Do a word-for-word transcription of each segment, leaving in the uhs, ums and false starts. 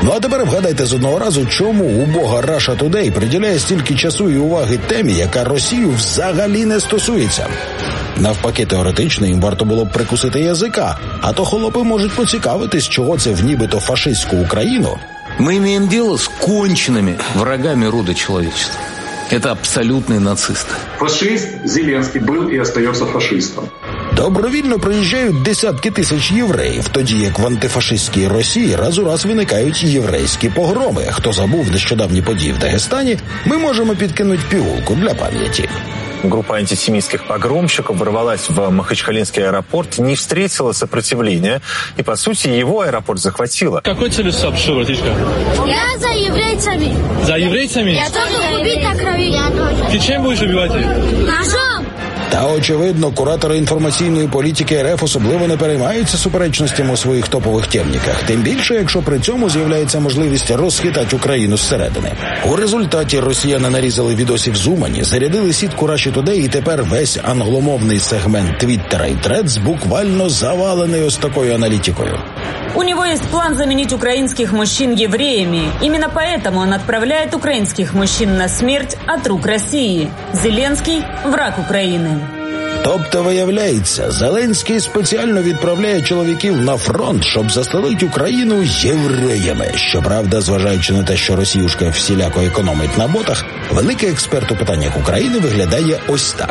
Ну а тепер вгадайте з одного разу, чому убога Russia Today приділяє стільки часу і уваги темі, яка Росію взагалі не стосується. Навпаки, теоретично їм варто було б прикусити язика, а то холопи можуть поцікавитись, чого це в нібито фашистську Україну. Мы имеем дело с конченными врагами рода человечества. Это абсолютные нацисты. Фашист Зеленский был и остается фашистом. Добровільно приїжджають десятки тисяч євреїв, тоді як в антифашистській Росії раз у раз виникають єврейські погроми. Хто забув нещодавні події в Дагестані, ми можемо підкинути пігулку для пам'яті. Группа антисемитских погромщиков ворвалась в Махачкалинский аэропорт, не встретила сопротивления и, по сути, его аэропорт захватила. Какой целью сообщил, братишка? Я за еврейцами. За еврейцами? Я тоже убить на крови. Я тоже. Ты чем будешь убивать их? Ножом. Та, очевидно, куратори інформаційної політики РФ особливо не переймаються суперечностями у своїх топових темниках. Тим більше, якщо при цьому з'являється можливість розхитати Україну зсередини. У результаті росіяни нарізали відосів з Умані, зарядили сітку Russia Today, і тепер весь англомовний сегмент Твіттера і Тредс буквально завалений ось такою аналітикою. У него есть план заменить украинских мужчин евреями. Именно поэтому он отправляет украинских мужчин на смерть от рук России. Зеленский – враг України. Тобто, виявляється, Зеленський спеціально відправляє чоловіків на фронт, щоб заселити Україну євреями. Щоправда, зважаючи на те, що росіюшка всіляко економить на ботах, великий експерт у питаннях України виглядає ось так.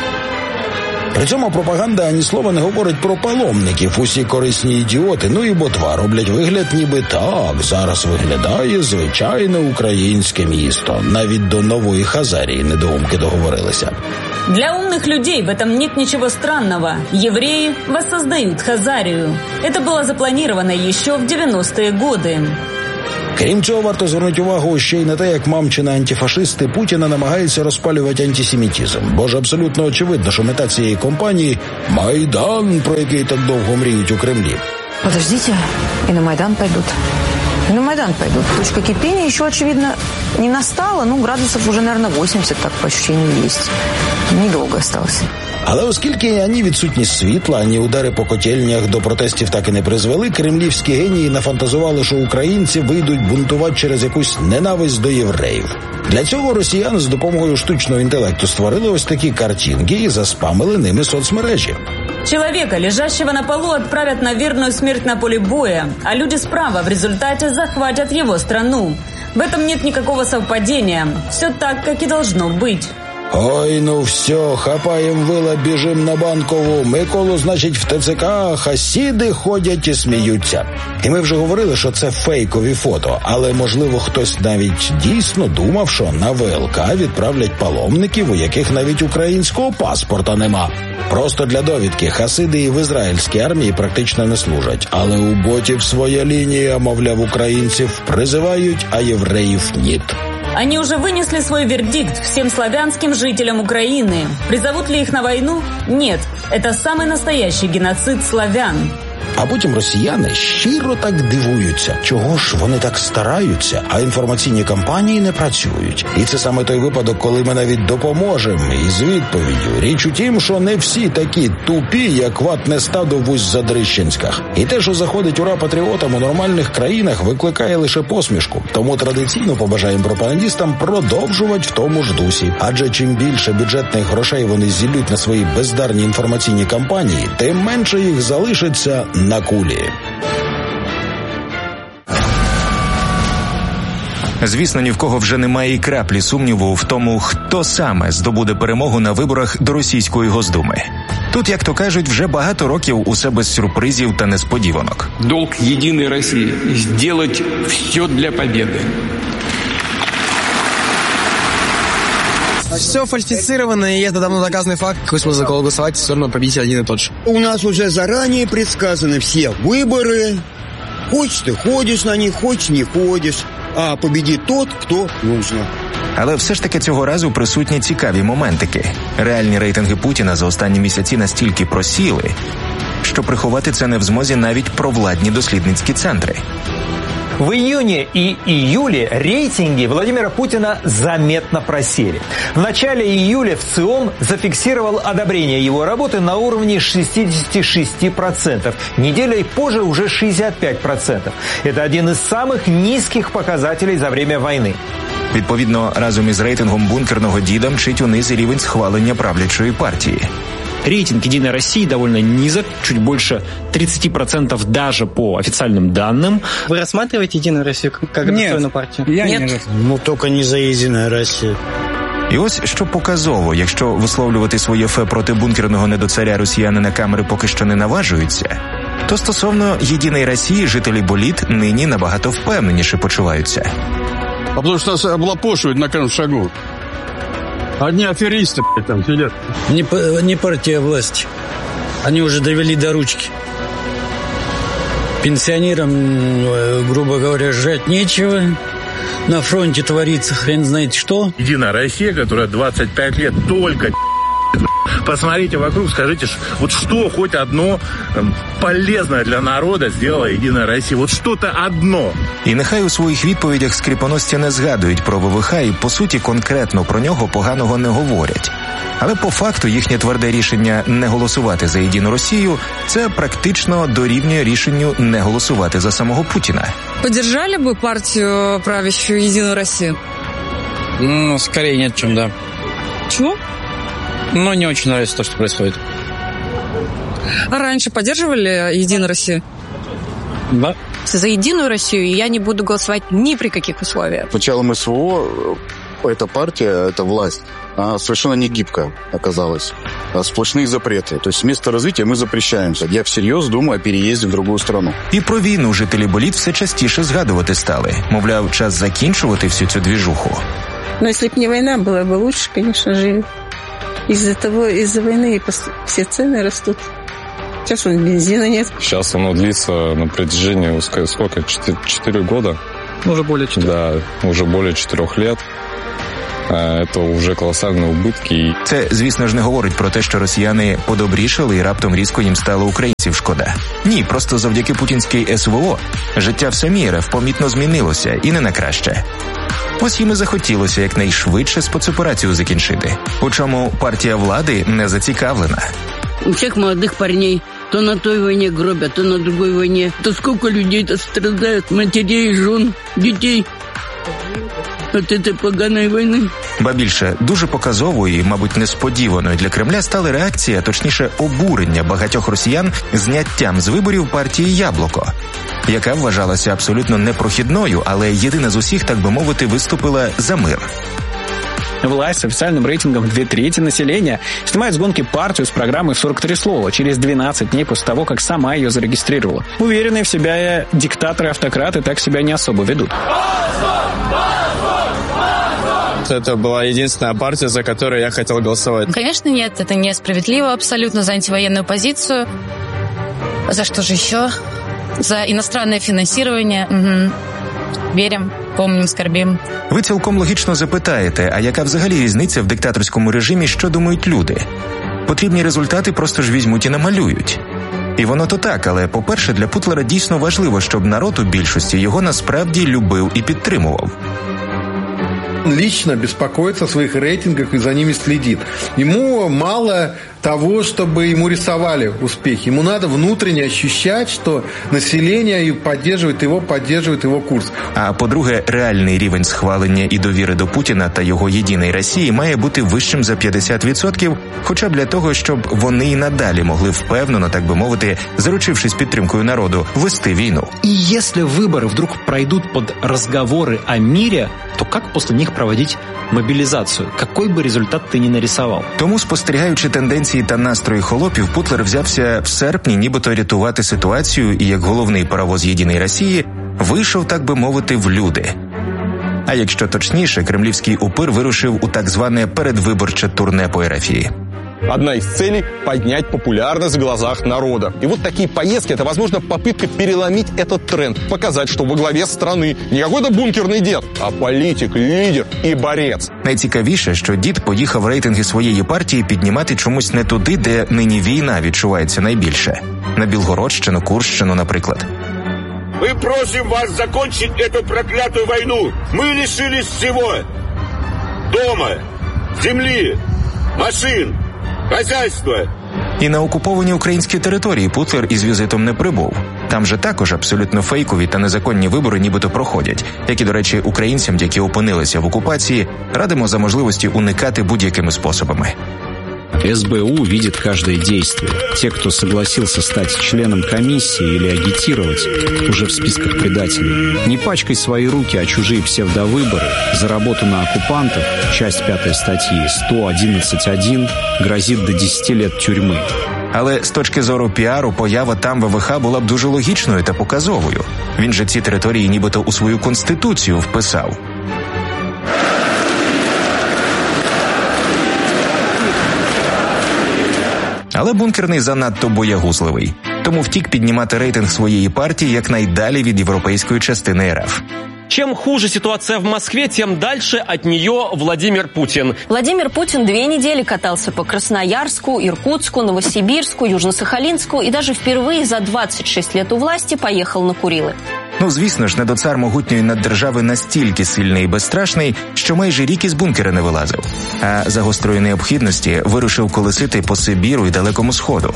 При цьому пропаганда ані слова не говорить про паломників. Усі корисні ідіоти, ну і ботва роблять вигляд, ніби так, зараз виглядає звичайне українське місто. Навіть до Нової Хазарії недоумки договорилися. Для умных людей в этом нет ничего странного. Евреи воссоздают Хазарию. Это было запланировано еще в девяностые годы. Крім цього, варто звернути увагу ще й на те, як мамчина антифашисти Путіна намагаються розпалювати антисемітизм. Бо ж абсолютно очевидно, що мета цієї кампанії – Майдан, про який так довго мріють у Кремлі. Подождите, и на Майдан пойдут. И на Майдан пойдут. Точка кипения еще, очевидно, не настала. Ну, градусов уже, наверное, восемьдесят, так по ощущению, есть. Недолго осталось. Але оскільки ані відсутність світла, ані удари по котельнях до протестів так і не призвели, кремлівські генії нафантазували, що українці вийдуть бунтувати через якусь ненависть до євреїв. Для цього росіяни з допомогою штучного інтелекту створили ось такі картинки і заспамили ними соцмережі. Человека, лежащего на полу, отправят на верную смерть на поле боя, а люди справа в результате захватят его страну. В этом нет никакого совпадения. Все так, как и должно быть. Ой, ну все, хапаєм вила, біжим на Банкову. Миколу, значить, в ТЦК хасіди ходять і сміються. І ми вже говорили, що це фейкові фото, але, можливо, хтось навіть дійсно думав, що на ВЛК відправлять паломників, у яких навіть українського паспорта нема. Просто для довідки, хасиди і в ізраїльській армії практично не служать, але у ботів своя лінія, мовляв, українців призивають, а євреїв – ніт. Они уже вынесли свой вердикт всем славянским жителям Украины. Призовут ли их на войну? Нет. Это самый настоящий геноцид славян. А потім росіяни щиро так дивуються, чого ж вони так стараються, а інформаційні кампанії не працюють. І це саме той випадок, коли ми навіть допоможемо із відповіддю. Річ у тім, що не всі такі тупі, як ватне стадо в Усть-Задрищенськах. І те, що заходить ура патріотам у нормальних країнах, викликає лише посмішку. Тому традиційно побажаємо пропагандистам продовжувати в тому ж дусі. Адже чим більше бюджетних грошей вони зілють на свої бездарні інформаційні кампанії, тим менше їх залишиться на кулі. Звісно, ні в кого вже немає і краплі сумніву в тому, хто саме здобуде перемогу на виборах до Російської Госдуми. Тут, як то кажуть, вже багато років усе без сюрпризів та несподіванок. Долг єдиної Росії – зробити все для победы. Все фальсифицировано, и это давно доказанный факт. Какой смысл за кого голосовать, все равно победитель один и тот же. У нас уже заранее предсказаны все выборы. Хочешь ты ходишь на них, хочешь не ходишь. А победит тот, кто нужно. Але все ж таки цього разу присутні цікаві моментики. Реальні рейтинги Путіна за останні місяці настільки просіли, що приховати це не в змозі навіть провладні дослідницькі центри. В июне и июле рейтинги Владимира Путина заметно просели. В начале июля ВЦИОМ зафиксировал одобрение его работы на уровне шестьдесят шесть процентов. Неделей позже уже шестьдесят пять процентов. Это один из самых низких показателей за время войны. Відповідно, разом із рейтингом бункерного діда мчить униз і рівень схвалення правлячої партії. Рейтинг «Единой России» довольно низок, чуть больше тридцать процентов даже по официальным данным. Вы рассматриваете «Единую Россию» как достойную партию? Я нет. Нет. Ну, только не за «Единую Россию». І ось що показово, якщо висловлювати своє фе проти бункерного недоцаря росіяни на камери поки що не наважуються, то стосовно «Єдиної Росії» жителі боліт нині набагато впевненіше почуваються. А потому что нас облапошивают на каждом шагу. Одни аферисты там сидят. Не, не партия власти. Они уже довели до ручки. Пенсионерам, грубо говоря, жрать нечего. На фронте творится хрен знает что. Единая Россия, которая двадцать пять лет только... Посмотрите вокруг, скажите, вот что хоть одно полезное для народа сделала Единая Россия? Вот что-то одно. І нехай у своїх відповідях скрипоносці не згадують про ВВХ і, по суті, конкретно про нього поганого не говорять. Але по факту їхнє тверде рішення не голосувати за Єдину Росію – це практично дорівнює рішенню не голосувати за самого Путіна. Поддержали бы партию правящую Единую Россию? Ну, скорее нет, чем да. Чего? Но не очень нравится то, что происходит. А раньше поддерживали Единую Россию? Да. За Единую Россию я не буду голосовать ни при каких условиях. С началом СВО эта партия, эта власть, она совершенно не гибкая оказалась. Сплошные запреты. То есть вместо развития мы запрещаемся. Я всерьез думаю о переезде в другую страну. І про війну жителі боліт все частіше згадувати стали. Мовляв, час закінчувати всю цю двіжуху. Но если бы не война, было бы лучше, конечно же. Из-за того, из-за войны все цены растут. Сейчас вон бензина нет. Сейчас оно длится на протяжении, сколько, четыре года? Уже более четырех. Да, уже более четырех лет. Це вже колосальні убитки. Це, звісно ж, не говорить про те, що росіяни подобрішали і раптом різко їм стало українців шкода. Ні, просто завдяки путінській СВО життя в самій РФ помітно змінилося, і не на краще. Ось їм і захотілося якнайшвидше спецоперацію закінчити. У чому партія влади не зацікавлена. У всех молодых парней то на той войне гробят, то на другой войне. То сколько людей-то страдают, матерей, жен, детей. От этой поганої війни. Ба більше, дуже показовою і, мабуть, несподіваною для Кремля стали реакція, точніше, обурення багатьох росіян зняттям з виборів партії «Яблуко», яка вважалася абсолютно непрохідною, але єдина з усіх, так би мовити, виступила за мир. Власть с официальным рейтингом две трети населения снимает с гонки партию с программой в сорок три слова через двенадцать дней после того, как сама ее зарегистрировала. Уверенные в себя диктаторы-автократы так себя не особо ведут. Это была единственная партия, за которую я хотел голосовать. Конечно, нет, это несправедливо абсолютно за антивоенную позицию. За что же еще? За иностранное финансирование. Угу. Віримо, помним, скорбім. Ви цілком логічно запитаєте, а яка взагалі різниця в диктаторському режимі, що думають люди? Потрібні результати просто ж візьмуть і намалюють. І воно то так, але, по-перше, для Путлера дійсно важливо, щоб народ у більшості його насправді любив і підтримував. Лично беспокоится о своих рейтингах и за ними следит. Ему мало того, чтобы ему рисовали успехи. Ему надо внутренне ощущать, что население поддерживает его, поддерживает его курс. А по-друге, реальний рівень схвалення і довіри до Путіна та його «Єдиної Росії» має бути вищим за п'ятдесят відсотків, хоча б для того, щоб вони і надалі могли впевнено, так би мовити, заручившись підтримкою народу, вести війну. И если выборы вдруг пройдут под разговоры о мире, то как после них проводить мобілізацію? Какой би результат ти не нарисував? Тому, спостерігаючи тенденції та настрої холопів, Путлер взявся в серпні нібито рятувати ситуацію і, як головний паровоз «Єдиної Росії», вийшов, так би мовити, в люди. А якщо точніше, кремлівський упир вирушив у так зване передвиборче турне по РФ. Одна из целей – поднять популярность в глазах народа. И вот такие поездки – это, возможно, попытка переломить этот тренд, показать, что во главе страны не какой-то бункерный дед, а політик, лідер і борець. Найцікавіше, що дід поїхав рейтинги своєї партії піднімати чомусь не туди, де нині війна відчувається найбільше. На Білгородщину, Курщину, наприклад. Мы просим вас закончить эту проклятую войну. Мы лишились всего. Дома, земли, машин, хозяйства. І на окуповані українські території Путлер із візитом не прибув. Там же також абсолютно фейкові та незаконні вибори нібито проходять, які, до речі, українцям, які опинилися в окупації, радимо за можливості уникати будь-якими способами. СБУ видит каждое действие. Те, кто согласился стать членом комиссии или агитировать, уже в списках предателей. Не пачкай свои руки, а чужие псевдовыборы. За работу на оккупантов, часть пятой статьи сто одиннадцать один, грозит до десяти лет тюрьми. Але з точки зору піару поява там ВВХ була б дуже логічною та показовою. Він же ці території нібито у свою конституцію вписав. Але бункерний занадто боягузливий. Тому втік піднімати рейтинг своєї партії якнайдалі від європейської частини РФ. Чем хуже ситуация в Москве, тем дальше от нее Владимир Путин. Владимир Путин две недели катался по Красноярску, Иркутску, Новосибирску, Южно-Сахалинску и даже впервые за двадцать шесть лет у власти поехал на Курилы. Ну, звісно ж, недоцар могутньої наддержави настільки сильний і безстрашний, що майже рік із бункера не вилазив. А за гострої необхідності вирушив колесити по Сибіру і Далекому Сходу.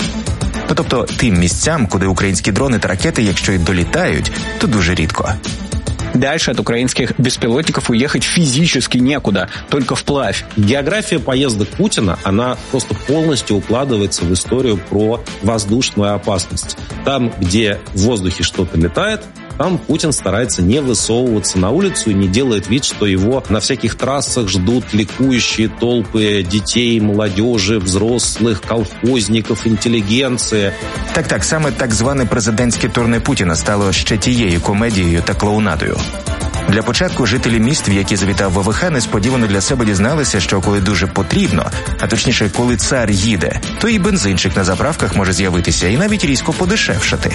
Тобто тим місцям, куди українські дрони та ракети, якщо й долітають, то дуже рідко. Дальше от украинских беспилотников уехать физически некуда, только вплавь. География поездок Путина, она просто полностью укладывается в историю про воздушную опасность. Там, где в воздухе что-то летает, там Путин старается не высовываться на улицу и не делает вид, что его на всяких трассах ждут ликующие толпы детей, молодежи, взрослых, колхозников, интеллигенции. Так-так, саме так зване президентське турне Путіна стало ще тією комедією та клоунадою. Для початку жителі міст, в які завітав ВВХ, несподівано для себе дізналися, що коли дуже потрібно, а точніше, коли цар їде, то і бензинчик на заправках може з'явитися і навіть різко подешевшати.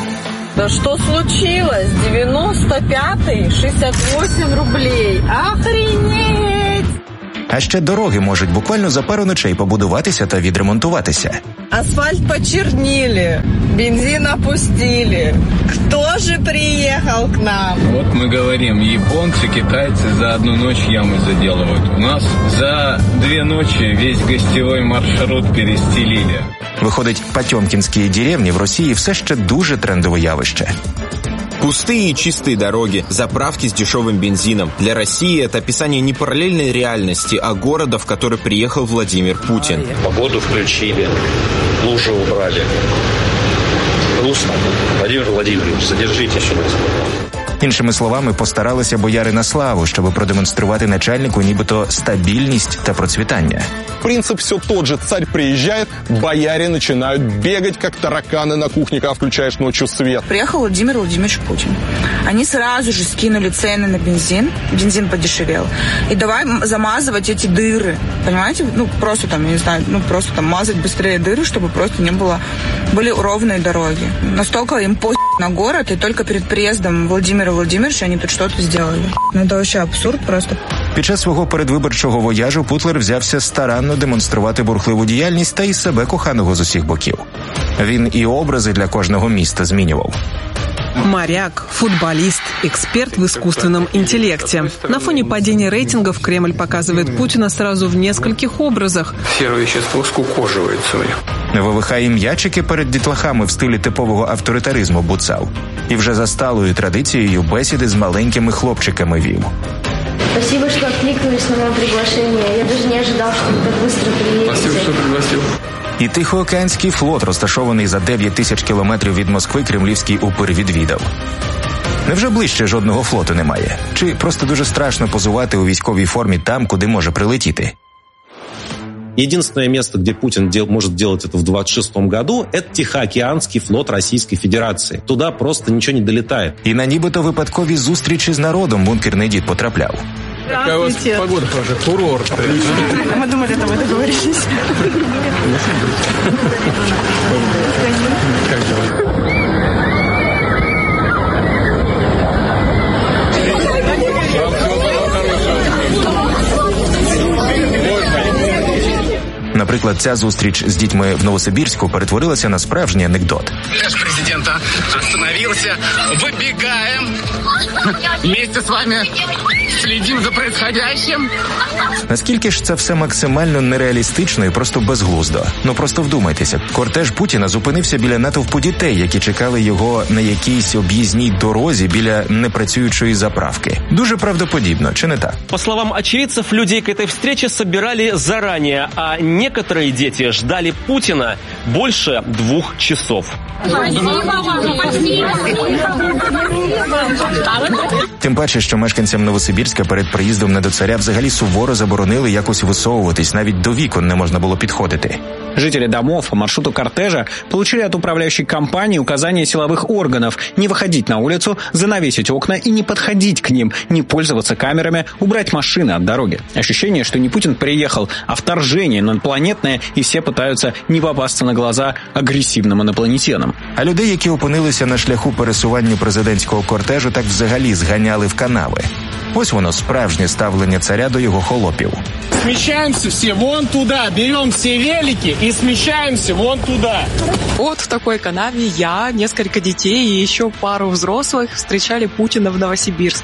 Да что случилось? девяносто пятый, шестьдесят восемь рублей. Охренеть! А ще дороги можуть буквально за пару ночей побудуватися та відремонтуватися. Асфальт почернили, бензин опустили. Кто же приехал к нам? Вот мы говорим, японцы, китайцы за одну ночь ямы заделывают. У нас за две ночи весь гостевой маршрут перестелили. Виходить, потьомкінські деревні в Росії все ще дуже трендове явище. Пустые и чистые дороги, заправки с дешевым бензином. Для России это описание не параллельной реальности, а города, в который приехал Владимир Путин. Погоду включили, лужи убрали. Грустно. Владимир Владимирович, задержитесь у нас. Іншими словами, постаралися бояри на славу, щоб продемонструвати начальнику нібито стабільність та процвітання. Принцип все тот же. Царь приезжает, бояре начинают бегать, как тараканы на кухне, когда включаешь ночью свет. Приехал Владимир Владимирович Путин. Они сразу же скинули цены на бензин. Бензин подешевел. И давай замазывать эти дыры. Понимаете? Ну, просто там, я не знаю, ну, просто там мазать быстрее дыры, чтобы просто не было... Были ровные дороги. Настолько им по*** на город, и только перед приездом Владимира Владимировича они тут что-то сделали. Ну, это вообще абсурд просто. Під час свого передвиборчого вояжу Путлер взявся старанно демонструвати бурхливу діяльність та й себе коханого з усіх боків. Він і образи для кожного міста змінював. Моряк, футболист, эксперт в искусственном интеллекте. На фоне падения рейтингов Кремль показывает Путина сразу в нескольких образах. Серое вещество скукоживается у них. ВВХ і м'ячики перед дітлахами в стилі типового авторитаризму буцав. І вже за сталою традицією бесіди з маленькими хлопчиками вів. Спасибо, что откликнулись на мое приглашение. Я даже не ожидал, что вы так быстро приедете. Спасибо, что пригласил. І Тихоокеанський флот, розташований за дев'ять тисяч кілометрів від Москви, кремлівський упир відвідав. Невже ближче жодного флоту немає? Чи просто дуже страшно позувати у військовій формі там, куди може прилетіти? Единственное место, где Путин дел, может делать это в двадцать шестом году, это Тихоокеанский флот Российской Федерации. Туда просто ничего не долетает. І на нібито випадкові зустрічі з народом бункерний дід потрапляв. Какая у вас погода, тоже курорт. Мы думали, это мы договорились. На Наприклад, ця зустріч з дітьми в Новосибірську перетворилася на справжній анекдот. Наш президент остановился, выбегаем, вместе с вами следим за происходящим. Наскільки ж це все максимально нереалістично і просто безглуздо? Ну просто вдумайтеся, кортеж Путіна зупинився біля натовпу дітей, які чекали його на якійсь об'їзній дорозі біля непрацюючої заправки. Дуже правдоподібно, чи не так? По словам очевидцев, людей к этой встрече собирали заранее, а некоторые дети ждали Путина больше двух часов. Тим паче, що мешканцям Новосибірська перед приїздом на до царя взагалі суворо заборонили якось висовуватись, навіть до вікон не можна было підходити. Жители домов по маршруту кортежа получили от управляющей компании указания силовых органов не выходить на улицу, занавесить окна и не подходить к ним, не пользоваться камерами, убрать машины от дороги. Ощущение, что не Путин приехал, а вторжение инопланетное, и все пытаются не попасться на глаза агрессивным инопланетянам. А людей, які опинилися на шляху пересування президентського кортежу, так взагалі зганяли в канави. Ось воно, справжнє ставлення царя до його холопів. Смещаемся все вон туда, берем все велики и смещаемся вон туда. Вот в такой канаве я, несколько детей и еще пару взрослых встречали Путина в Новосибирске.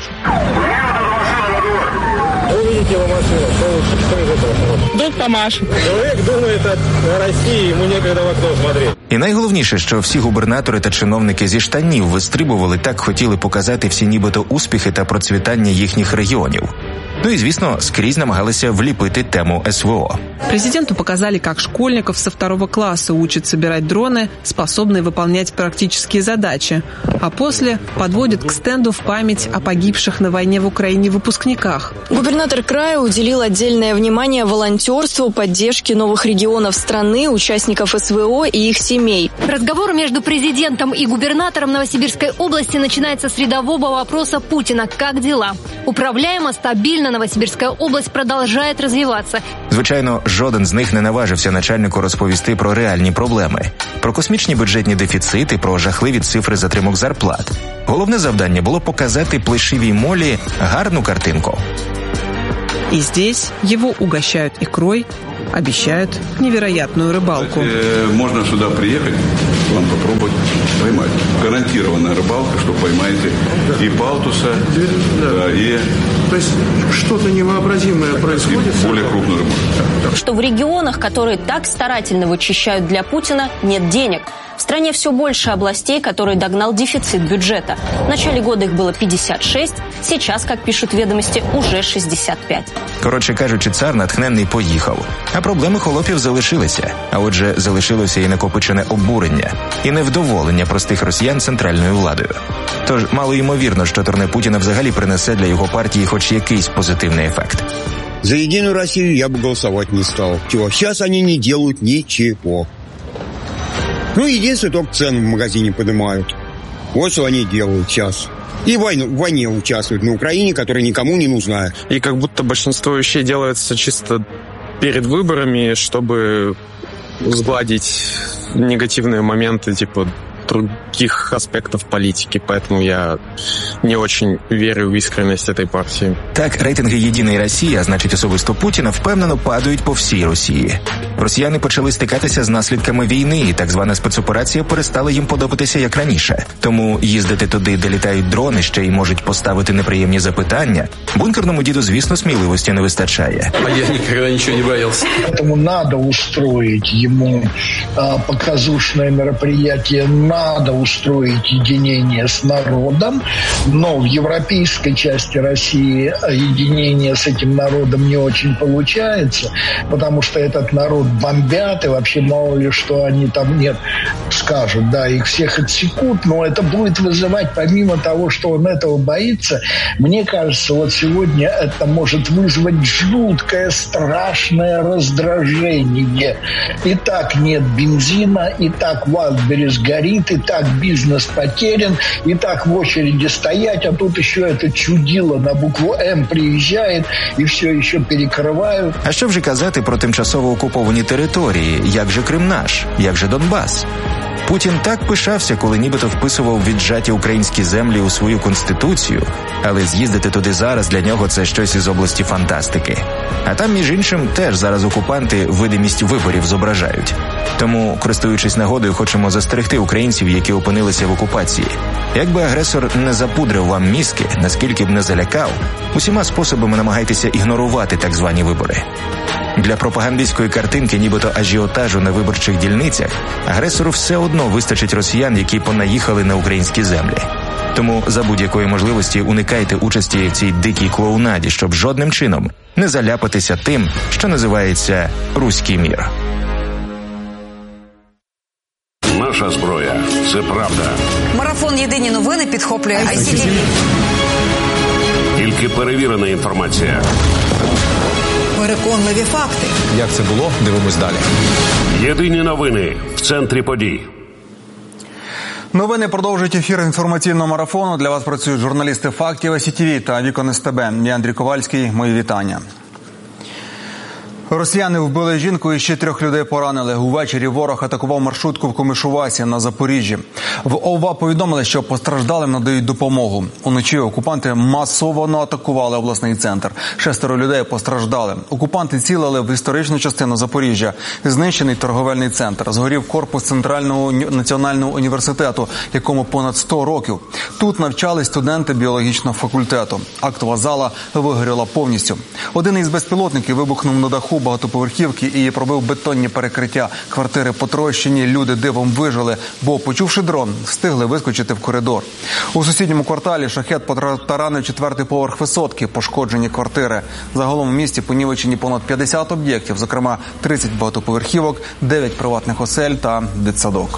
Увидите его машину, что из этого хорошего? Друг помашет. Человек думает о России, ему некогда в окно смотреть. І найголовніше, що всі губернатори та чиновники зі штанів вистрибували, так хотіли показати всі нібито успіхи та процвітання їхніх регіонів. Ну и, звісно, скрізь намагалися вліпити тему СВО. Президенту показали, как школьников со второго класса учат собирать дроны, способные выполнять практические задачи, а после подводят к стенду в память о погибших на войне в Украине выпускниках. Губернатор края уделил отдельное внимание волонтерству, поддержке новых регионов страны, участников СВО и их семей. Разговор между президентом и губернатором Новосибирской области начинается с рядового вопроса Путина: как дела? Управляемо, стабильно, Новосибирская область продолжает развиваться. Звичайно, жоден з них не наважився начальнику розповісти про реальні проблеми. Про космічні бюджетні дефіцити, про жахливі цифри затримок зарплат. Головне завдання було показати плешивій молі гарну картинку. И здесь его угощают икрой, обещают невероятную рыбалку. Э, можно сюда приехать, вам попробовать поймать. Гарантированная рыбалка, что поймаете и палтуса, да. Да, и... То есть что-то невообразимое происходит? И более крупную рыбу. Что в регионах, которые так старательно вычищают для Путина, нет денег. В стране все больше областей, которые догнал дефицит бюджета. В начале года их было пятьдесят шесть, сейчас, как пишут ведомости, уже шестьдесят пять. Коротше кажучи, цар натхненний поїхав. А проблеми холопів залишилися. А отже, залишилося і накопичене обурення, і невдоволення простих росіян центральною владою. Тож, мало ймовірно, що турне Путіна взагалі принесе для його партії хоч якийсь позитивний ефект. За Единую Россию я бы голосовать не стал. Чего? Сейчас они не делают ничего. Ну, единственное, только цены в магазине поднимают. Вот что они делают сейчас. И в войне, в войне участвуют на Украине, которая никому не нужна. И как будто большинство вещей делается чисто перед выборами, чтобы сгладить негативные моменты, типа других аспектов политики, поэтому я не очень верю в искренность этой партии. Так, рейтинги «Єдиної Росії», а значить особисто Путіна, впевнено падають по всій Росії. Росіяни почали стикатися з наслідками війни, і так звана спецоперація перестала їм подобатися як раніше. Тому їздити туди, де літають дрони, ще й можуть поставити неприємні запитання, бункерному діду, звісно, сміливості не вистачає. А я ніколи нічого не боявся. Тому надо устроить ему а, показушное мероприятие, надо устроить единение с народом, но в европейской части России единение с этим народом не очень получается, потому что этот народ бомбят, и вообще мало ли что они там нет, скажут, да, их всех отсекут, но это будет вызывать, помимо того, что он этого боится, мне кажется, вот сегодня это может вызвать жуткое, страшное раздражение. И так нет бензина, и так Wildberries горит, и так бизнес потерян, и так в очереди стоять, а тут еще это чудило на букву «М» приезжает, и все еще перекрывают. А що вже казати про тимчасово окуповані території? Як же Крим наш? Як же Донбас? Путін так пишався, коли нібито вписував віджаті українські землі у свою конституцію, але з'їздити туди зараз для нього – це щось із області фантастики. А там, між іншим, теж зараз окупанти видимість виборів зображають. Тому, користуючись нагодою, хочемо застерегти українців, які опинилися в окупації. Якби агресор не запудрив вам мізки, наскільки б не залякав, усіма способами намагайтеся ігнорувати так звані вибори. Для пропагандистської картинки, нібито ажіотажу на виборчих дільницях, агресору все одно вистачить росіян, які понаїхали на українські землі. Тому за будь-якої можливості уникайте участі в цій дикій клоунаді, щоб жодним чином не заляпатися тим, що називається «руський мір». Наша зброя – це правда. Марафон «Єдині новини» підхоплює ай сі ті ві. Тільки перевірена інформація. Переконливі факти. Як це було? Дивимось далі. Єдині новини в центрі подій. Новини продовжують ефір інформаційного марафону. Для вас працюють журналісти фактів ай сі ті ві та Вікон ес те бе. Я Андрій Ковальський. Мої вітання. Росіяни вбили жінку і ще трьох людей поранили. Увечері ворог атакував маршрутку в Комишувасі на Запоріжжі. В О В А повідомили, що постраждалим надають допомогу. Уночі окупанти масово атакували обласний центр. Шестеро людей постраждали. Окупанти цілили в історичну частину Запоріжжя. Знищений торговельний центр. Згорів корпус Центрального національного університету, якому понад сто років. Тут навчались студенти біологічного факультету. Актова зала вигоріла повністю. Один із безпілотників вибухнув на даху багатоповерхівки і пробив бетонні перекриття. Квартири потрощені, люди дивом вижили, бо, почувши дрон, встигли вискочити в коридор. У сусідньому кварталі шахет потаранив четвертий поверх висотки, пошкоджені квартири. Загалом в місті понівечені понад п'ятдесят об'єктів, зокрема тридцять багатоповерхівок, дев'ять приватних осель та дитсадок.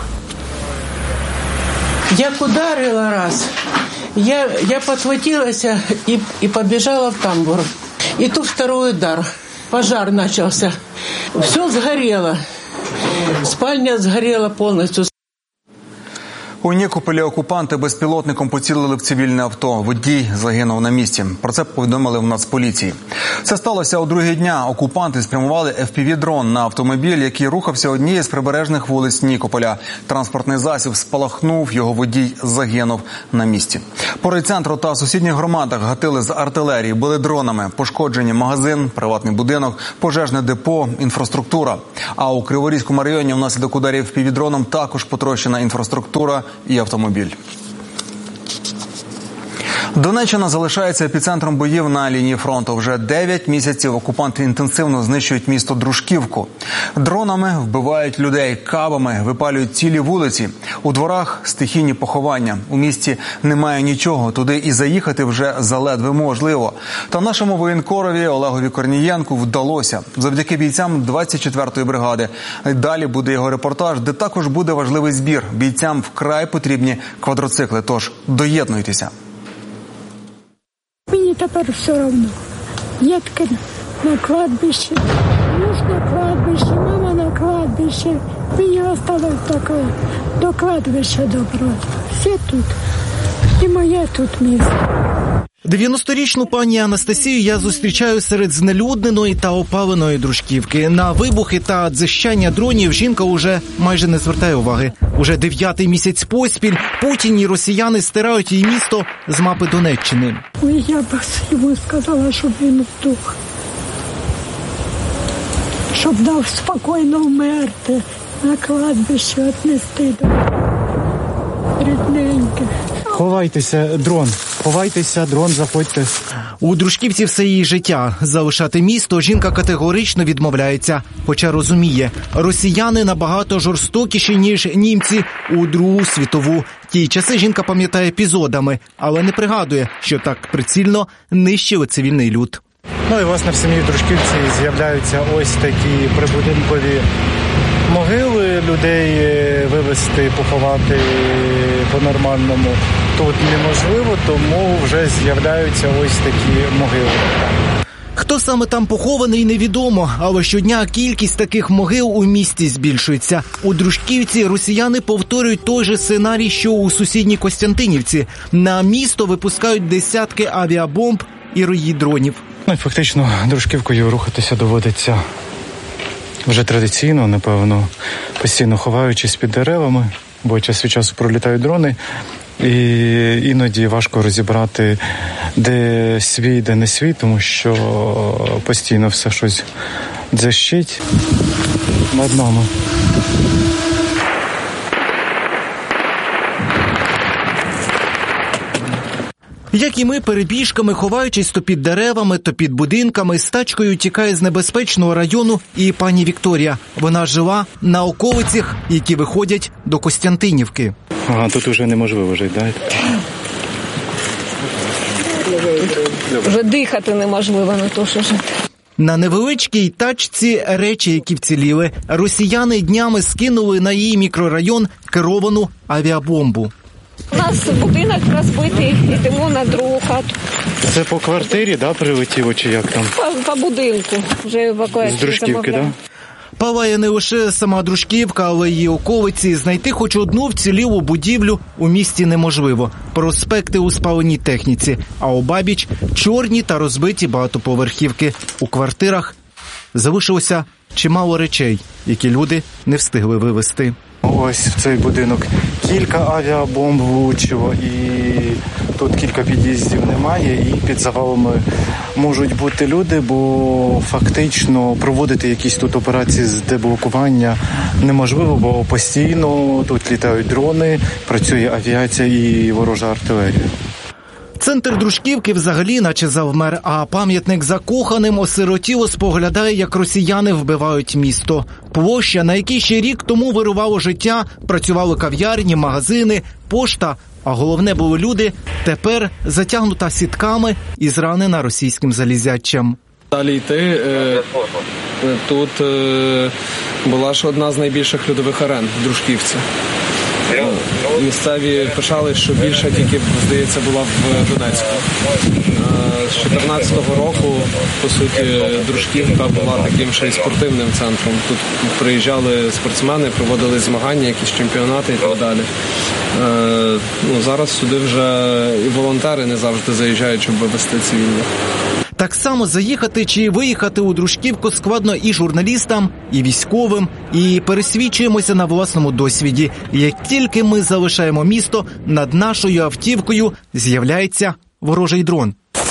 Як ударила раз, я, я подхватилася и, и побежала в тамбур. И тут второй удар. Пожар начался. Все сгорело. Спальня сгорела полностью. У Нікополі окупанти безпілотником поцілили в цивільне авто. Водій загинув на місці. Про це повідомили в Нацполіції. Це сталося у другий дня. Окупанти спрямували еф пі ві-дрон на автомобіль, який рухався однією з прибережних вулиць Нікополя. Транспортний засіб спалахнув, його водій загинув на місці. По райцентру та сусідніх громадах гатили з артилерії, били дронами. Пошкоджені магазин, приватний будинок, пожежне депо, інфраструктура. А у Криворізькому районі внаслідок ударів еф пі ві-дроном також потрощена інфраструктура і автомобіль. Донеччина залишається епіцентром боїв на лінії фронту. Вже дев'ять місяців окупанти інтенсивно знищують місто Дружківку. Дронами вбивають людей, кабами випалюють цілі вулиці. У дворах стихійні поховання. У місті немає нічого, туди і заїхати вже заледве можливо. Та нашому воєнкорові Олегові Корнієнку вдалося. Завдяки бійцям двадцять четвертої бригади. Далі буде його репортаж, де також буде важливий збір. Бійцям вкрай потрібні квадроцикли, тож доєднуйтеся. Мені тепер все одно. Дітки на кладбищі, муж на кладбищі, мама на кладбищі. Мені осталось таке до кладбища добро. Всі тут. І моє тут місце. дев'яносторічну пані Анастасію я зустрічаю серед знелюдненої та опаленої Дружківки. На вибухи та дзищання дронів жінка уже майже не звертає уваги. Уже дев'ятий місяць поспіль Путін і росіяни стирають її місто з мапи Донеччини. Я б йому сказала, щоб він вдох. Щоб дав спокійно вмерти, на кладбище віднести до рідненьких. Ховайтеся, дрон. Ховайтеся, дрон, заходьте. У Дружківці все її життя. Залишати місто жінка категорично відмовляється. Хоча розуміє, росіяни набагато жорстокіші, ніж німці у Другу світову. Ті часи жінка пам'ятає епізодами, але не пригадує, що так прицільно нищили цивільний люд. Ну і, власне, в самій Дружківці з'являються ось такі прибудинкові могили, людей вивезти, поховати по-нормальному тут неможливо, тому вже з'являються ось такі могили. Хто саме там похований, невідомо, але щодня кількість таких могил у місті збільшується. У Дружківці росіяни повторюють той же сценарій, що у сусідній Костянтинівці. На місто випускають десятки авіабомб і рої дронів. Ну і фактично Дружківкою рухатися доводиться вже традиційно, напевно, постійно ховаючись під деревами. бо час від часу пролітають дрони, і іноді важко розібрати, де свій, де не свій, тому що постійно все щось дзищить над нами. Як і ми, перебіжками, ховаючись то під деревами, то під будинками, з тачкою тікає з небезпечного району і пані Вікторія. Вона жила на околицях, які виходять до Костянтинівки. Ага, тут вже неможливо жити, так? Вже дихати неможливо, не то що жити. На невеличкій тачці речі, які вціліли. Росіяни днями скинули на її мікрорайон керовану авіабомбу. У нас будинок розбитий, йдемо на другу хату. Це по квартирі, да, прилетіло, чи як там? По, по будинку. Вже евакуацію з Дружківки, так? Да? Палає не лише сама Дружківка, але й околиці. Знайти хоч одну вцілілу будівлю у місті неможливо. Проспекти у спаленій техніці, а обабіч – чорні та розбиті багатоповерхівки. У квартирах залишилося чимало речей, які люди не встигли вивезти. Ось в цей будинок кілька авіабомб влучило, і тут кілька під'їздів немає, і під завалами можуть бути люди, бо фактично проводити якісь тут операції з деблокування неможливо, бо постійно тут літають дрони, працює авіація і ворожа артилерія. Центр Дружківки взагалі наче завмер, а пам'ятник закоханим осиротіло споглядає, як росіяни вбивають місто. Площа, на якій ще рік тому вирувало життя, працювали кав'ярні, магазини, пошта, а головне були люди, тепер затягнута сітками і зранена російським залізячем. Далі йти, тут була ж одна з найбільших льодових арен в Дружківці. Місцеві пишали, що більше тільки, здається, була в Донецьку. З чотирнадцятого року, по суті, Дружківка була таким ще й спортивним центром. Тут приїжджали спортсмени, проводили змагання, якісь чемпіонати і так далі. Ну, зараз сюди вже і волонтери не завжди заїжджають, щоб вивезти цивільних. Так само заїхати чи виїхати у Дружківку складно і журналістам, і військовим, і пересвідчуємося на власному досвіді. Як тільки ми залишаємо місто, над нашою автівкою з'являється ворожий дрон.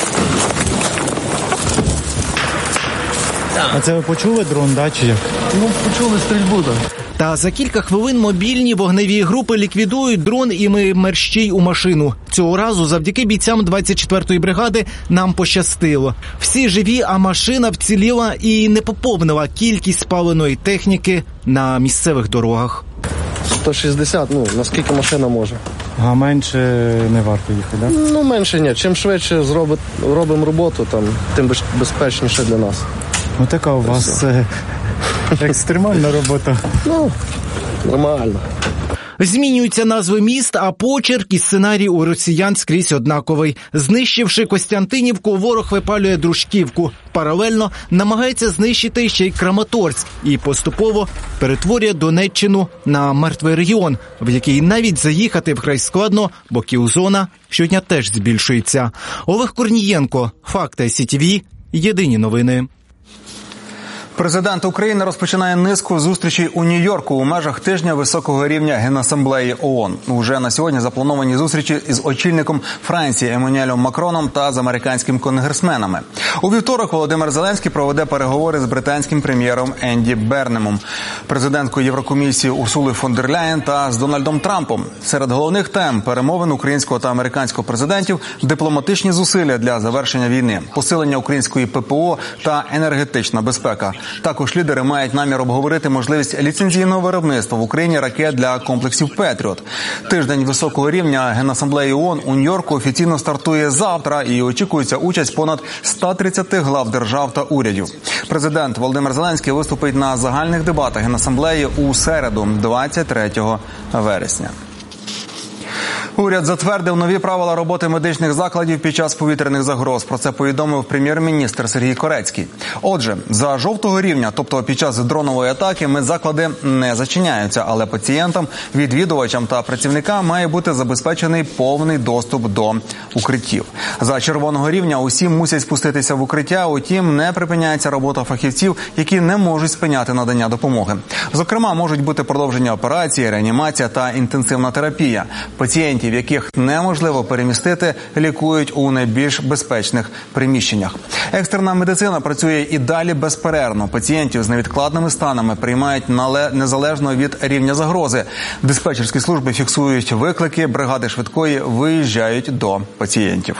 А це ви почули дрон, да, чи як? Ну, почули стрільбу, так. Та за кілька хвилин мобільні вогневі групи ліквідують дрон і ми мерщій у машину. Цього разу завдяки бійцям двадцять четвертої бригади нам пощастило. Всі живі, а машина вціліла і не поповнила кількість спаленої техніки на місцевих дорогах. сто шістдесят, ну, наскільки машина може. А менше не варто їхати, так? Да? Ну, менше ні. Чим швидше зробить, робимо роботу, там, тим безпечніше для нас. Ну, така у вас е, екстремальна робота. Ну, нормально. Змінюються назви міст, а почерк і сценарій у росіян скрізь однаковий. Знищивши Костянтинівку, ворог випалює Дружківку. Паралельно намагається знищити ще й Краматорськ і поступово перетворює Донеччину на мертвий регіон, в який навіть заїхати вкрай складно, бо кілзона щодня теж збільшується. Олег Корнієнко, Факти ай сі ті ві, єдині новини. Президент України розпочинає низку зустрічей у Нью-Йорку у межах тижня високого рівня Генасамблеї ООН. Уже на сьогодні заплановані зустрічі із очільником Франції Еммануелем Макроном та з американськими конгресменами. У вівторок Володимир Зеленський проведе переговори з британським прем'єром Енді Бернемом, президенткою Єврокомісії Урсулою фон дер Ляєн та з Дональдом Трампом. Серед головних тем перемовин українського та американського президентів – дипломатичні зусилля для завершення війни, посилення української ППО та енергетична безпека. Також лідери мають намір обговорити можливість ліцензійного виробництва в Україні ракет для комплексів «Петріот». Тиждень високого рівня Генасамблеї ООН у Нью-Йорку офіційно стартує завтра і очікується участь понад ста тридцяти глав держав та урядів. Президент Володимир Зеленський виступить на загальних дебатах Генасамблеї у середу, двадцять третього вересня. Уряд затвердив нові правила роботи медичних закладів під час повітряних загроз. Про це повідомив прем'єр-міністр Сергій Корецький. Отже, за жовтого рівня, тобто під час дронової атаки, медзаклади не зачиняються, але пацієнтам, відвідувачам та працівникам має бути забезпечений повний доступ до укриттів. За червоного рівня усі мусять спуститися в укриття, утім не припиняється робота фахівців, які не можуть спиняти надання допомоги. Зокрема, можуть бути продовження операції, реанімація та інтенсивна терапія. Пацієнтів, яких неможливо перемістити, лікують у найбільш безпечних приміщеннях. Екстрена медицина працює і далі безперервно. Пацієнтів з невідкладними станами приймають незалежно від рівня загрози. Диспетчерські служби фіксують виклики, бригади швидкої виїжджають до пацієнтів.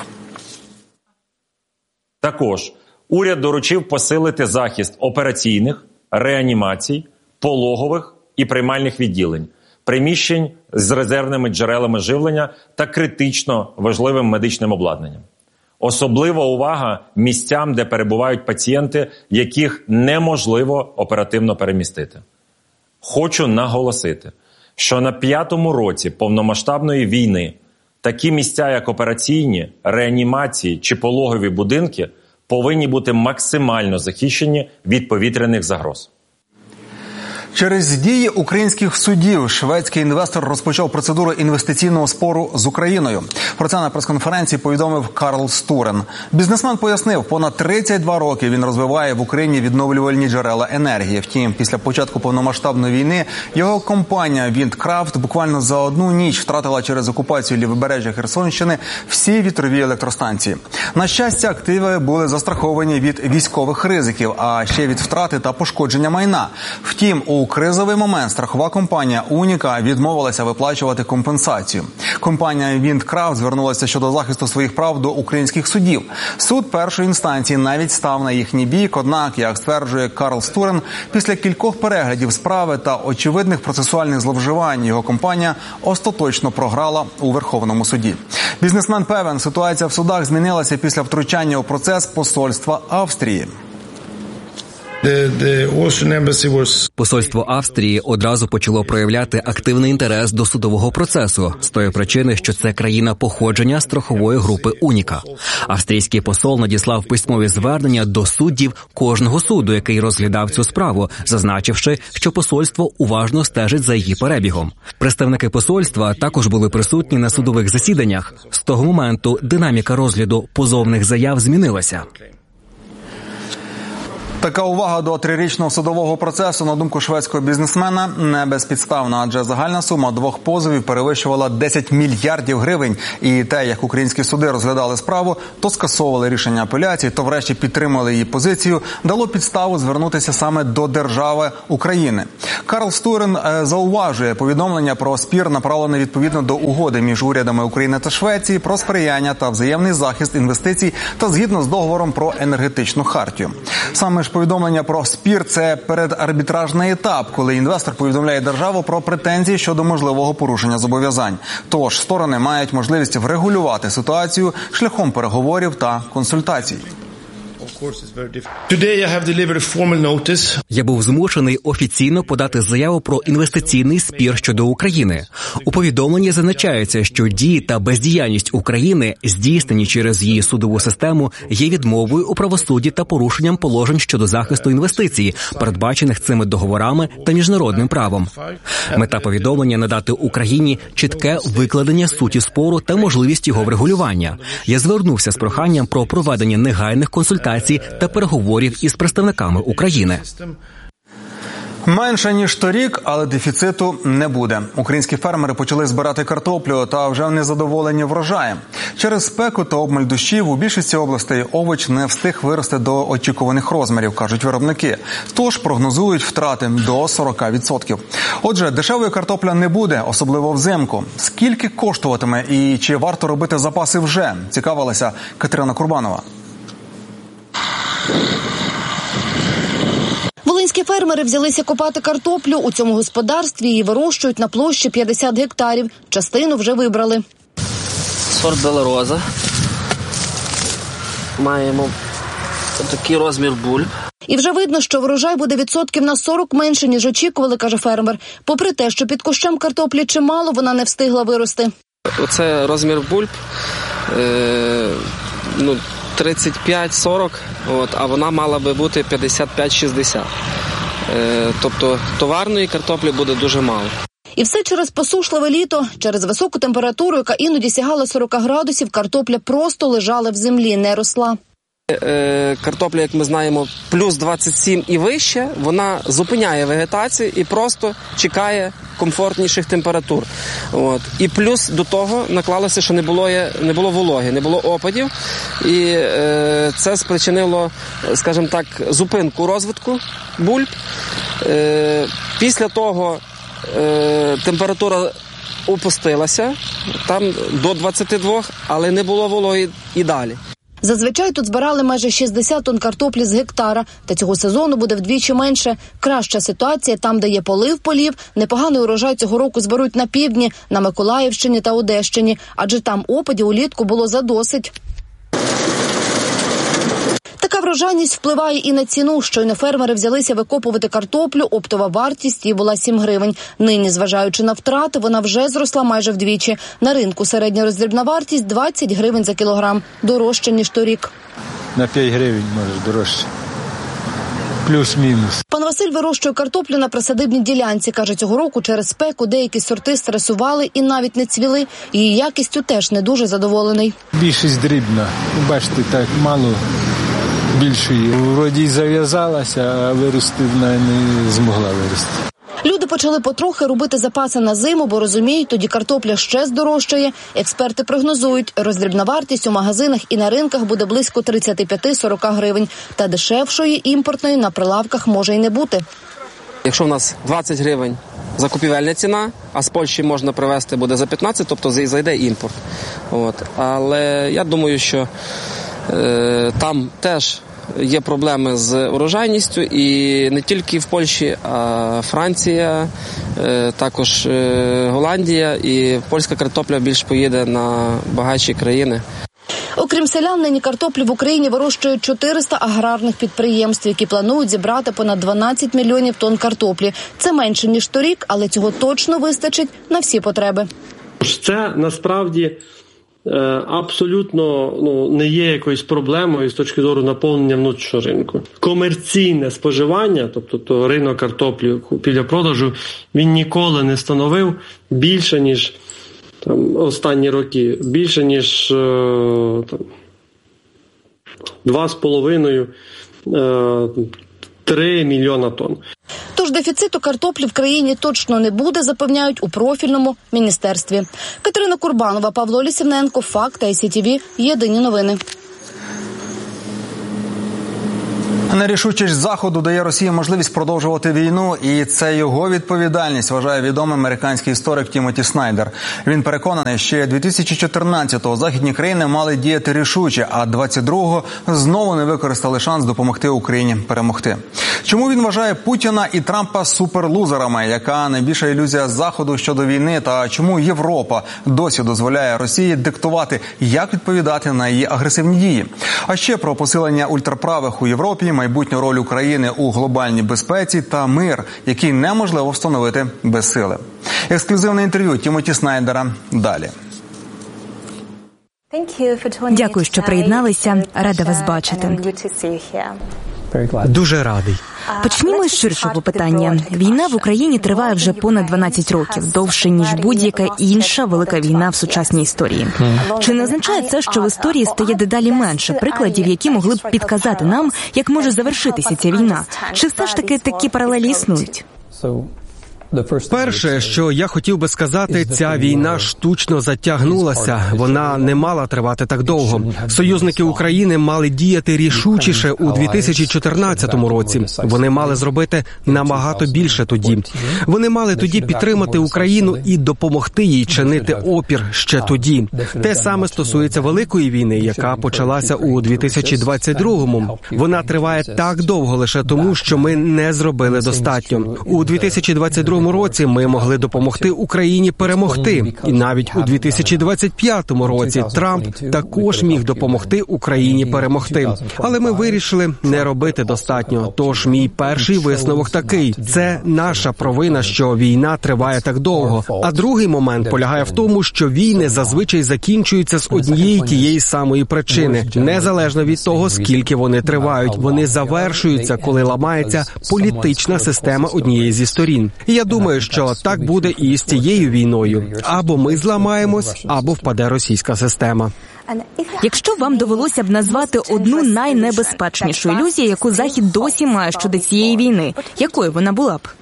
Також уряд доручив посилити захист операційних, реанімацій, пологових і приймальних відділень, приміщень з резервними джерелами живлення та критично важливим медичним обладнанням. Особлива увага місцям, де перебувають пацієнти, яких неможливо оперативно перемістити. Хочу наголосити, що на п'ятому році повномасштабної війни такі місця, як операційні, реанімації чи пологові будинки, повинні бути максимально захищені від повітряних загроз. Через дії українських судів шведський інвестор розпочав процедуру інвестиційного спору з Україною. Про це на прес-конференції повідомив Карл Стурен. Бізнесмен пояснив, понад тридцять два роки він розвиває в Україні відновлювальні джерела енергії. Втім, після початку повномасштабної війни його компанія «Віндкрафт» буквально за одну ніч втратила через окупацію лівобережжя Херсонщини всі вітрові електростанції. На щастя, активи були застраховані від військових ризиків, а ще від втрати та пошкодження майна. Втім, у У кризовий момент страхова компанія «Уніка» відмовилася виплачувати компенсацію. Компанія «Віндкрафт» звернулася щодо захисту своїх прав до українських судів. Суд першої інстанції навіть став на їхній бік, однак, як стверджує Карл Стурен, після кількох переглядів справи та очевидних процесуальних зловживань його компанія остаточно програла у Верховному суді. Бізнесмен певен, ситуація в судах змінилася після втручання у процес посольства Австрії. Посольство Австрії одразу почало проявляти активний інтерес до судового процесу з тої причини, що це країна походження страхової групи «Уніка». Австрійський посол надіслав письмові звернення до суддів кожного суду, який розглядав цю справу, зазначивши, що посольство уважно стежить за її перебігом. Представники посольства також були присутні на судових засіданнях. З того моменту динаміка розгляду позовних заяв змінилася. Така увага до трирічного судового процесу, на думку шведського бізнесмена, не безпідставна, адже загальна сума двох позовів перевищувала десять мільярдів гривень. І те, як українські суди розглядали справу, то скасовували рішення апеляції, то врешті підтримали її позицію, дало підставу звернутися саме до держави України. Карл Стурен зауважує, повідомлення про спір направлене відповідно до угоди між урядами України та Швеції про сприяння та взаємний захист інвестицій та згідно з договором про енергетичну хартію. Саме ж повідомлення про спір – це передарбітражний етап, коли інвестор повідомляє державу про претензії щодо можливого порушення зобов'язань. Тож сторони мають можливість врегулювати ситуацію шляхом переговорів та консультацій. Я був змушений офіційно подати заяву про інвестиційний спір щодо України. У повідомленні зазначається, що дії та бездіяльність України, здійснені через її судову систему, є відмовою у правосудді та порушенням положень щодо захисту інвестицій, передбачених цими договорами та міжнародним правом. Мета повідомлення – надати Україні чітке викладення суті спору та можливість його врегулювання. Я звернувся з проханням про проведення негайних консультацій та переговорів із представниками України. Менше, ніж торік, але дефіциту не буде. Українські фермери почали збирати картоплю та вже незадоволені врожаєм. Через спеку та обмаль дощів у більшості областей овоч не встиг вирости до очікуваних розмірів, кажуть виробники. Тож прогнозують втрати до сорок відсотків. Отже, дешевої картопля не буде, особливо взимку. Скільки коштуватиме і чи варто робити запаси вже? Цікавилася Катерина Курбанова. Волинські фермери взялися копати картоплю. У цьому господарстві її вирощують на площі п'ятдесят гектарів. Частину вже вибрали. Сорт Белороза. Маємо такий розмір бульб. І вже видно, що врожай буде відсотків на сорок менше, ніж очікували, каже фермер. Попри те, що під кущем картоплі чимало, вона не встигла вирости. Оце розмір бульб, е, ну, тридцять п'ять сорок, от, а вона мала би бути п'ятдесят п'ять шістдесят. Е, тобто товарної картоплі буде дуже мало. І все через посушливе літо, через високу температуру, яка іноді сягала сорок градусів, картопля просто лежала в землі, не росла. Е, картопля, як ми знаємо, плюс двадцять сім і вище, вона зупиняє вегетацію і просто чекає комфортніших температур. От. І плюс до того наклалося, що не було, не було вологи, не було опадів, і е, це спричинило, скажімо так, зупинку розвитку бульб. Е, після того е, температура опустилася, там до двадцяти двох, але не було вологи і далі. Зазвичай тут збирали майже шістдесят тонн картоплі з гектара, та цього сезону буде вдвічі менше. Краща ситуація там, де є полив полів. Непоганий урожай цього року зберуть на півдні, на Миколаївщині та Одещині, адже там опадів улітку було задосить. Така врожайність впливає і на ціну. Щойно фермери взялися викопувати картоплю, оптова вартість її була сім гривень. Нині, зважаючи на втрати, вона вже зросла майже вдвічі. На ринку середня роздрібна вартість двадцять гривень за кілограм. Дорожче, ніж торік. На п'ять гривень, може, дорожче. Плюс-мінус. Пан Василь вирощує картоплю на присадибній ділянці. Каже, цього року через спеку деякі сорти стресували і навіть не цвіли. Її якістю теж не дуже задоволений. Більшість дрібна. Бачите, так мало більшої. Вроді зав'язалася, а вирости вона не змогла вирости. Люди почали потрохи робити запаси на зиму, бо розуміють, тоді картопля ще здорожчає. Експерти прогнозують, роздрібна вартість у магазинах і на ринках буде близько тридцять п'ять - сорок гривень. Та дешевшої імпортної на прилавках може й не бути. Якщо в нас двадцять гривень закупівельна ціна, а з Польщі можна привезти буде за п'ятнадцять, тобто зайде імпорт. От. Але я думаю, що е, там теж є проблеми з урожайністю, і не тільки в Польщі, а Франція, також Голландія, і польська картопля більш поїде на багатші країни. Окрім селян, нині картоплю в Україні вирощують чотириста аграрних підприємств, які планують зібрати понад дванадцять мільйонів тонн картоплі. Це менше, ніж торік, але цього точно вистачить на всі потреби. Це насправді абсолютно ну, не є якоюсь проблемою з точки зору наповнення внутрішнього ринку. Комерційне споживання, тобто то ринок картоплі біля продажу, він ніколи не становив більше, ніж там, останні роки, більше, ніж там, два з половиною три мільйона тонн. Тож дефіциту картоплі в країні точно не буде, запевняють у профільному міністерстві. Катерина Курбанова, Павло Лісівненко, Факт, ай сі ті ві, Єдині новини. Нерішучість Заходу дає Росії можливість продовжувати війну, і це його відповідальність, вважає відомий американський історик Тімоті Снайдер. Він переконаний, що дві тисячі чотирнадцятого західні країни мали діяти рішуче, а двадцять другого знову не використали шанс допомогти Україні перемогти. Чому він вважає Путіна і Трампа суперлузерами? Яка найбільша ілюзія Заходу щодо війни? Та чому Європа досі дозволяє Росії диктувати, як відповідати на її агресивні дії? А ще про посилення ультраправих у Європі, майбутню роль України у глобальній безпеці та мир, який неможливо встановити без сили. Ексклюзивне інтерв'ю Тімоті Снайдера далі. Дякую, що приєдналися. Рада вас бачити. Дуже радий. Почнімо з ширшого питання. Війна в Україні триває вже понад дванадцять років, довше, ніж будь-яка інша велика війна в сучасній історії. Чи не означає це, що в історії стає дедалі менше прикладів, які могли б підказати нам, як може завершитися ця війна? Чи все ж таки такі паралелі існують? Перше, що я хотів би сказати, ця війна штучно затягнулася. Вона не мала тривати так довго. Союзники України мали діяти рішучіше у дві тисячі чотирнадцятому році. Вони мали зробити набагато більше тоді. Вони мали тоді підтримати Україну і допомогти їй чинити опір ще тоді. Те саме стосується Великої війни, яка почалася у дві тисячі двадцять другому. Вона триває так довго лише тому, що ми не зробили достатньо. У дві тисячі двадцять другому двадцятому році ми могли допомогти Україні перемогти. І навіть у дві тисячі двадцять п'ятому році Трамп також міг допомогти Україні перемогти. Але ми вирішили не робити достатньо. Тож мій перший висновок такий. Це наша провина, що війна триває так довго. А другий момент полягає в тому, що війни зазвичай закінчуються з однієї тієї самої причини. Незалежно від того, скільки вони тривають. Вони завершуються, коли ламається політична система однієї зі сторін. І я думаю, що так буде і з цією війною. Або ми зламаємось, або впаде російська система. Якщо вам довелося б назвати одну найнебезпечнішу ілюзію, яку Захід досі має щодо цієї війни, якою вона була б?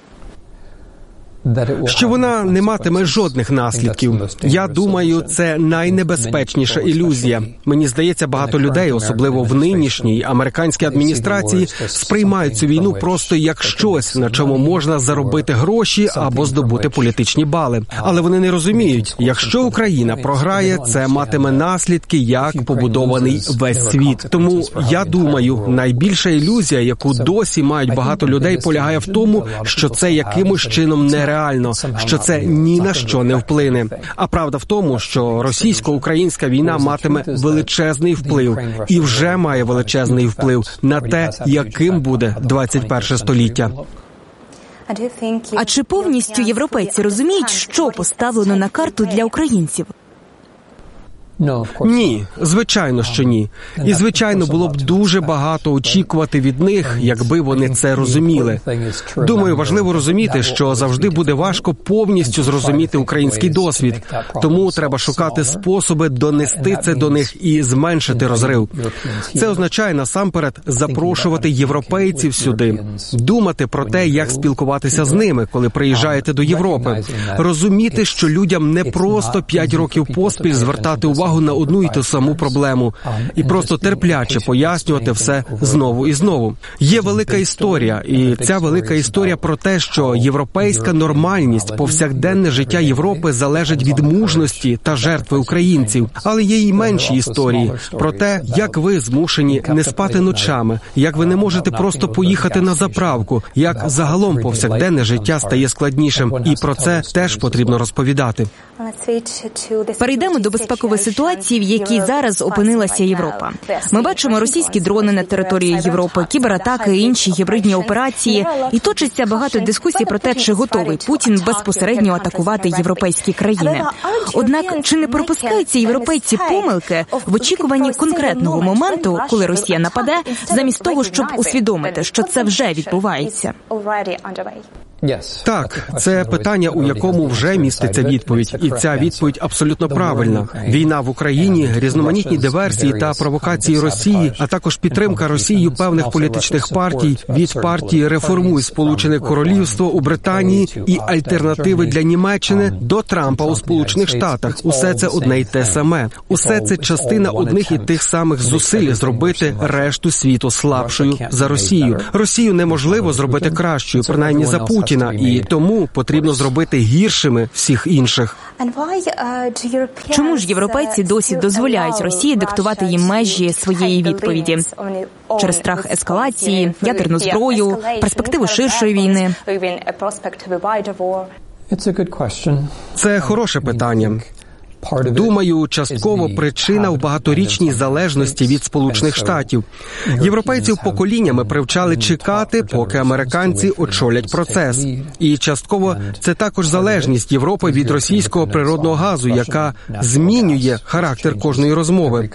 Що вона не матиме жодних наслідків. Я думаю, це найнебезпечніша ілюзія. Мені здається, багато людей, особливо в нинішній американській адміністрації, сприймають цю війну просто як щось, на чому можна заробити гроші або здобути політичні бали. Але вони не розуміють, якщо Україна програє, це матиме наслідки, як побудований весь світ. Тому, я думаю, найбільша ілюзія, яку досі мають багато людей, полягає в тому, що це якимось чином нереально. Реально, що це ні на що не вплине. А правда в тому, що російсько-українська війна матиме величезний вплив і вже має величезний вплив на те, яким буде двадцять перше століття. А чи повністю європейці розуміють, що поставлено на карту для українців? Ні, звичайно, що ні. І, звичайно, було б дуже багато очікувати від них, якби вони це розуміли. Думаю, важливо розуміти, що завжди буде важко повністю зрозуміти український досвід. Тому треба шукати способи донести це до них і зменшити розрив. Це означає, насамперед, запрошувати європейців сюди, думати про те, як спілкуватися з ними, коли приїжджаєте до Європи. Розуміти, що людям не просто п'ять років поспіль звертати увагу на одну і ту саму проблему і просто терпляче пояснювати все знову і знову. Є велика історія, і ця велика історія про те, що європейська нормальність, повсякденне життя Європи залежить від мужності та жертви українців. Але є й менші історії про те, як ви змушені не спати ночами, як ви не можете просто поїхати на заправку, як загалом повсякденне життя стає складнішим. І про це теж потрібно розповідати. Перейдемо до безпекової ситуації, в якій зараз опинилася Європа. Ми бачимо російські дрони на території Європи, кібератаки і інші гібридні операції. І точиться багато дискусій про те, чи готовий Путін безпосередньо атакувати європейські країни. Однак, чи не пропускаються європейці помилки в очікуванні конкретного моменту, коли Росія нападе, замість того, щоб усвідомити, що це вже відбувається? Так, це питання, у якому вже міститься відповідь. І ця відповідь абсолютно правильна. Війна в Україні, різноманітні диверсії та провокації Росії, а також підтримка Росією певних політичних партій, від партії «Реформуй Сполучене Королівство» у Британії і альтернативи для Німеччини до Трампа у Сполучених Штатах. Усе це одне й те саме. Усе це частина одних і тих самих зусиль зробити решту світу слабшою за Росію. Росію неможливо зробити кращою, принаймні за Путіна. І тому потрібно зробити гіршими всіх інших. Чому ж європейці досі дозволяють Росії диктувати їм межі своєї відповіді? Через страх ескалації, ядерну зброю, перспективу ширшої війни? Це хороше питання. Думаю, частково причина в багаторічній залежності від Сполучених Штатів. Європейців поколіннями привчали чекати, поки американці очолять процес. І частково це також залежність Європи від російського природного газу, яка змінює характер кожної розмови.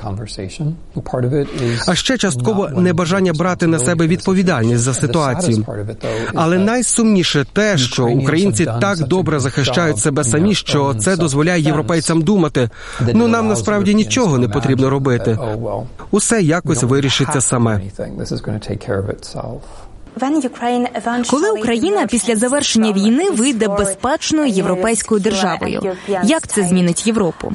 А ще частково небажання брати на себе відповідальність за ситуацію. Але найсумніше те, що українці так добре захищають себе самі, що це дозволяє європейцям думати, ну нам насправді нічого не потрібно робити. Усе якось вирішиться саме. Коли Україна після завершення війни вийде безпечною європейською державою, як це змінить Європу?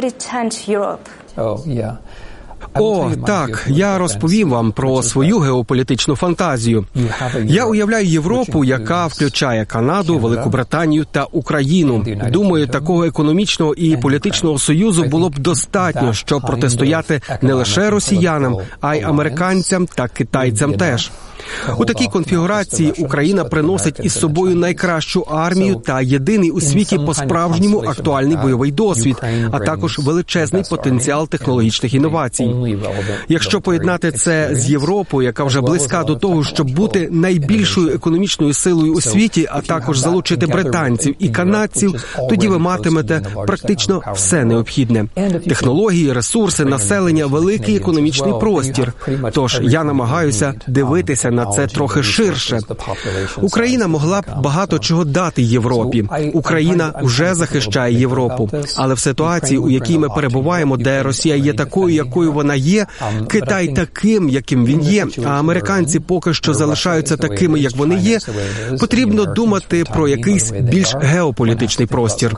О, так, я розповім вам про свою геополітичну фантазію. Я уявляю Європу, яка включає Канаду, Велику Британію та Україну. Думаю, такого економічного і політичного союзу було б достатньо, щоб протистояти не лише росіянам, а й американцям та китайцям теж. У такій конфігурації Україна приносить із собою найкращу армію та єдиний у світі по-справжньому актуальний бойовий досвід, а також величезний потенціал технологічних інновацій. Якщо поєднати це з Європою, яка вже близька до того, щоб бути найбільшою економічною силою у світі, а також залучити британців і канадців, тоді ви матимете практично все необхідне. Технології, ресурси, населення, великий економічний простір. Тож я намагаюся дивитися на це трохи ширше. Україна могла б багато чого дати Європі. Україна вже захищає Європу. Але в ситуації, у якій ми перебуваємо, де Росія є такою, якою вона є, Китай таким, яким він є, а американці поки що залишаються такими, як вони є, потрібно думати про якийсь більш геополітичний простір.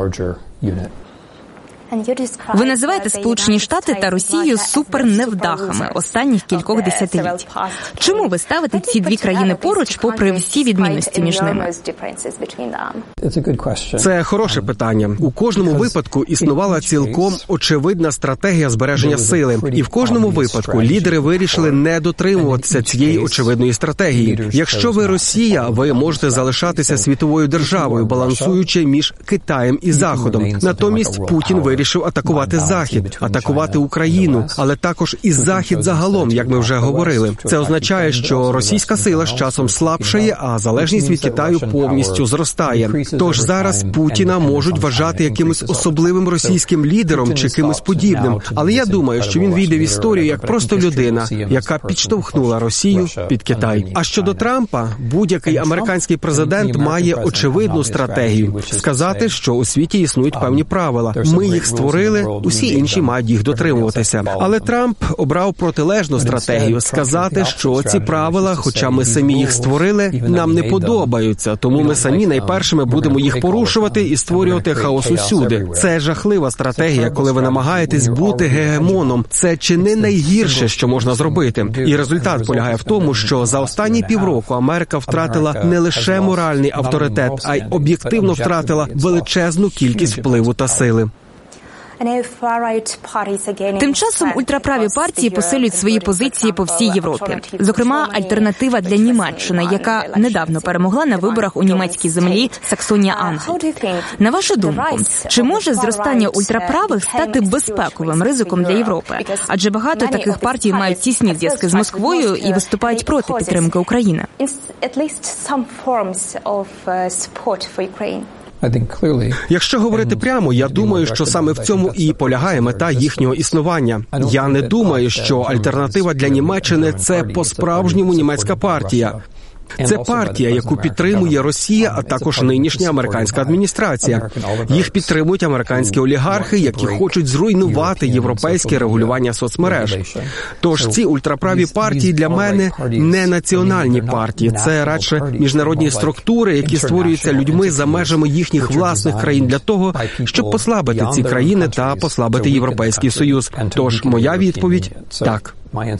Ви називаєте Сполучені Штати та Росію суперневдахами останніх кількох десятиліть. Чому ви ставите ці дві країни поруч, попри всі відмінності між ними? Це хороше питання. У кожному випадку існувала цілком очевидна стратегія збереження сили. І в кожному випадку лідери вирішили не дотримуватися цієї очевидної стратегії. Якщо ви Росія, ви можете залишатися світовою державою, балансуючи між Китаєм і Заходом. Натомість Путін вирішив атакувати Захід, атакувати Україну, але також і Захід загалом, як ми вже говорили. Це означає, що російська сила з часом слабшає, а залежність від Китаю повністю зростає. Тож зараз Путіна можуть вважати якимось особливим російським лідером чи кимось подібним. Але я думаю, що він війде в історію як просто людина, яка підштовхнула Росію під Китай. А щодо Трампа, будь-який американський президент має очевидну стратегію – сказати, що у світі існують певні правила. Ми їх створили, усі інші мають їх дотримуватися. Але Трамп обрав протилежну стратегію – сказати, що ці правила, хоча ми самі їх створили, нам не подобаються, тому ми самі найпершими будемо їх порушувати і створювати хаос усюди. Це жахлива стратегія, коли ви намагаєтесь бути гегемоном. Це чи не найгірше, що можна зробити. І результат полягає в тому, що за останні півроку Америка втратила не лише моральний авторитет, а й об'єктивно втратила величезну кількість впливу та сили. Тим часом ультраправі партії посилюють свої позиції по всій Європі. Зокрема, альтернатива для Німеччини, яка недавно перемогла на виборах у німецькій землі Саксонія-Анхальт. На вашу думку, чи може зростання ультраправих стати безпековим ризиком для Європи? Адже багато таких партій мають тісні зв'язки з Москвою і виступають проти підтримки України. Якщо говорити прямо, я думаю, що саме в цьому і полягає мета їхнього існування. Я не думаю, що альтернатива для Німеччини – це по-справжньому німецька партія. Це партія, яку підтримує Росія, а також нинішня американська адміністрація. Їх підтримують американські олігархи, які хочуть зруйнувати європейське регулювання соцмереж. Тож ці ультраправі партії для мене не національні партії. Це радше міжнародні структури, які створюються людьми за межами їхніх власних країн для того, щоб послабити ці країни та послабити Європейський Союз. Тож моя відповідь – так.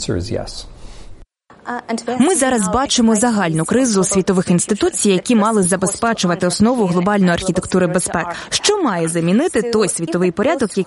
Ми зараз бачимо загальну кризу світових інституцій, які мали забезпечувати основу глобальної архітектури безпеки. Що має замінити той світовий порядок,